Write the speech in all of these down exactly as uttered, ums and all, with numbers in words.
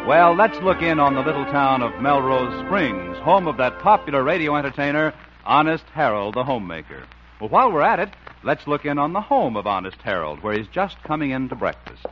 Well, let's look in on the little town of Melrose Springs, home of that popular radio entertainer, Honest Harold, the homemaker. Well, while we're at it, let's look in on the home of Honest Harold, where he's just coming in to breakfast.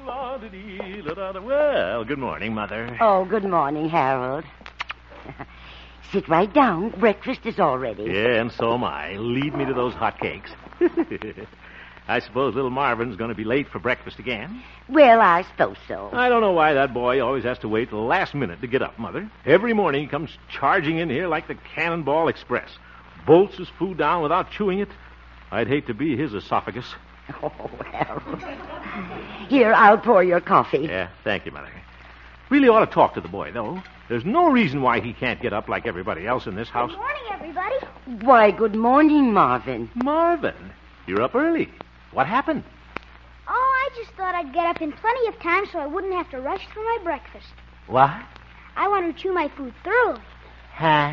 Well, good morning, Mother. Oh, good morning, Harold. Sit right down. Breakfast is all ready. Yeah, and so am I. Lead me to those hot cakes. I suppose little Marvin's going to be late for breakfast again. Well, I suppose so. I don't know why that boy always has to wait till the last minute to get up, Mother. Every morning he comes charging in here like the Cannonball Express. Bolts his food down without chewing it. I'd hate to be his esophagus. Oh, Harold. Here, I'll pour your coffee. Yeah, thank you, Mother. Really ought to talk to the boy, though. There's no reason why he can't get up like everybody else in this house. Good morning, everybody. Why, good morning, Marvin. Marvin, you're up early. What happened? Oh, I just thought I'd get up in plenty of time so I wouldn't have to rush through my breakfast. What? I want to chew my food thoroughly. Huh?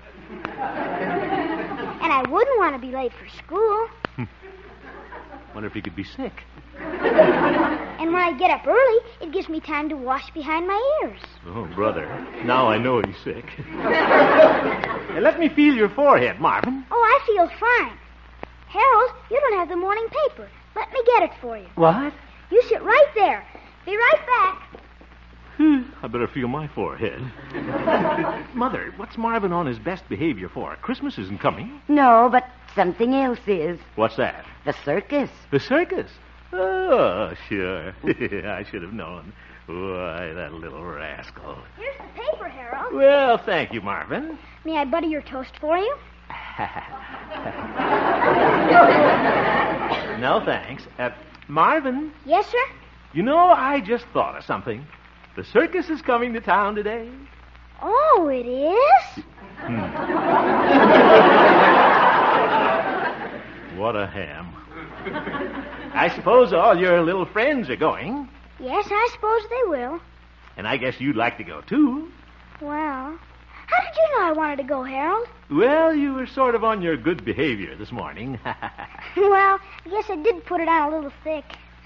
And I wouldn't want to be late for school. Wonder if he could be sick. And when I get up early, it gives me time to wash behind my ears. Oh, brother. Now I know he's sick. Hey, let me feel your forehead, Marvin. Oh, I feel fine. Harold, you don't have the morning paper. Let me get it for you. What? You sit right there. Be right back. Hmm. I better feel my forehead. Mother, what's Marvin on his best behavior for? Christmas isn't coming. No, but something else is. What's that? The circus. The circus? Oh, sure. I should have known. Why, that little rascal. Here's the paper, Harold. Well, thank you, Marvin. May I butter your toast for you? No, thanks. Uh, Marvin, Yes, sir? you know, I just thought of something. The circus is coming to town today. Oh, it is? What a ham. I suppose all your little friends are going, Yes, I suppose they will. and I guess you'd like to go, too. Well, how did you know I wanted to go, Harold? Well, you were sort of on your good behavior this morning. Well, I guess I did put it on a little thick.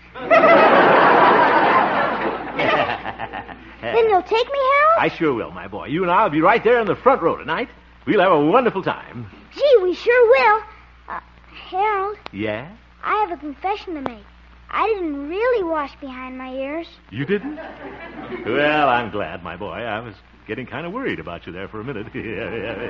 Then you'll take me, Harold? I sure will, my boy. You and I'll be right there in the front row tonight. We'll have a wonderful time. Gee, we sure will. Uh, Harold, Yeah? I have a confession to make. I didn't really wash behind my ears. You didn't? Well, I'm glad, my boy. I was getting kind of worried about you there for a minute. yeah, yeah,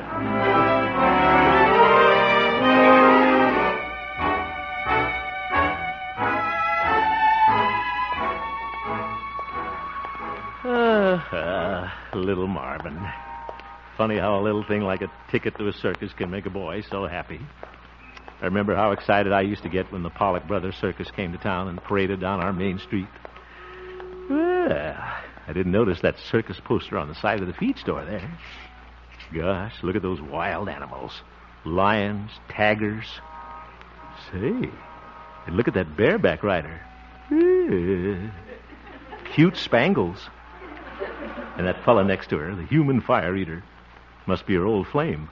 yeah. Uh, uh, little Marvin. Funny how a little thing like a ticket to a circus can make a boy so happy. I remember how excited I used to get when the Pollock Brothers Circus came to town and paraded down our main street. Well, I didn't notice that circus poster on the side of the feed store there. Gosh, look at those wild animals. Lions, tigers. Say, and look at that bareback rider. Uh, cute Spangles. And that fella next to her, the human fire eater. Must be her old flame.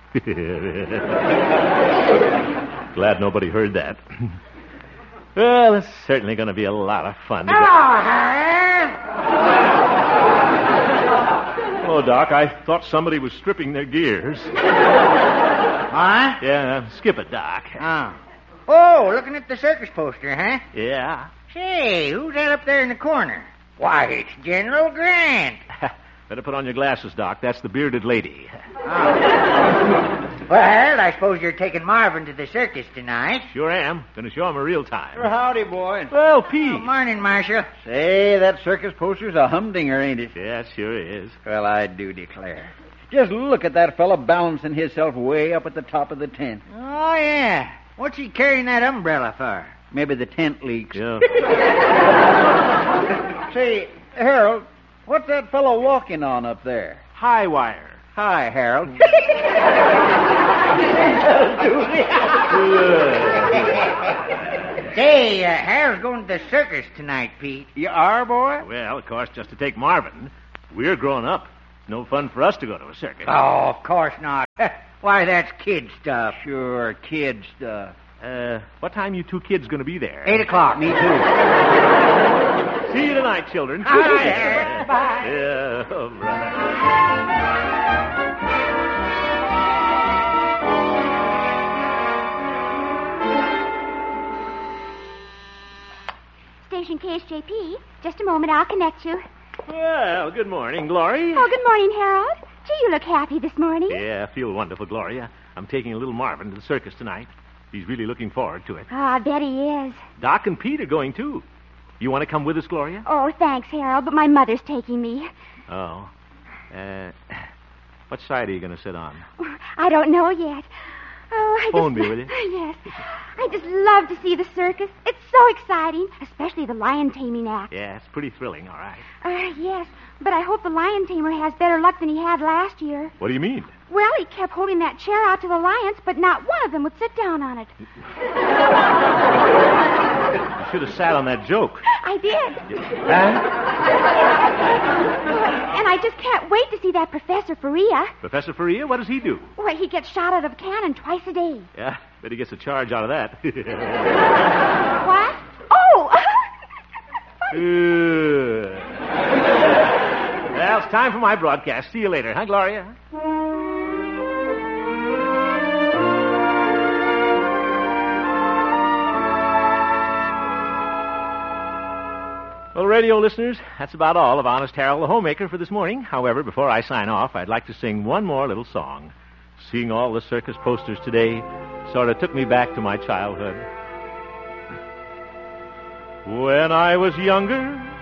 Glad nobody heard that. Well, it's certainly going to be a lot of fun. To Oh, Doc, I thought somebody was stripping their gears. Huh? Yeah, skip it, Doc. Oh. Oh, looking at the circus poster, huh? Yeah. Say, who's that up there in the corner? Why, it's General Grant. Better put on your glasses, Doc. That's the bearded lady. Oh. Well, I suppose you're taking Marvin to the circus tonight. Sure am. Gonna show him a real time. Sure, howdy, boy. Well, Pete. Good morning, Marshal. Say, that circus poster's a humdinger, ain't it? Yeah, it sure is. Well, I do declare. Just look at that fella balancing himself way up at the top of the tent. Oh, yeah. What's he carrying that umbrella for? Maybe the tent leaks. Yeah. Say, Harold, what's that fellow walking on up there? High wire. Hi, Harold. Say, uh, Harold's going to the circus tonight, Pete. You are, boy? Well, of course, just to take Marvin. We're grown up. It's no fun for us to go to a circus. Oh, of course not. Why, that's kid stuff. Sure, kid stuff. Uh, what time you two kids going to be there? Eight o'clock. Me too. See you tonight, children. All right. Bye. Yeah, oh, brother. Station K S J P. Just a moment, I'll connect you. Well, good morning, Glory. Oh, good morning, Harold. Gee, you look happy this morning. Yeah, I feel wonderful, Gloria. I'm taking a little Marvin to the circus tonight. He's really looking forward to it. Oh, I bet he is. Doc and Pete are going, too. You want to come with us, Gloria? Oh, thanks, Harold, but my mother's taking me. Oh. Uh, what side are you going to sit on? I don't know yet. Oh, I Phone just... me, will you? Yes. I just love to see the circus. It's so exciting, especially the lion taming act. Yeah, it's pretty thrilling, all right. Uh, yes, but I hope the lion tamer has better luck than he had last year. What do you mean? Well, he kept holding that chair out to the lions, but not one of them would sit down on it. You should have sat on that joke. I did. Huh? And I just can't wait to see that Professor Faria. Professor Faria, what does he do? Well, he gets shot out of a cannon twice a day. Yeah, bet he gets a charge out of that. What? Oh! Uh. Well, it's time for my broadcast. See you later, huh, Gloria? Well, radio listeners, that's about all of Honest Harold the Homemaker for this morning. However, before I sign off, I'd like to sing one more little song. Seeing all the circus posters today sort of took me back to my childhood. When I was younger,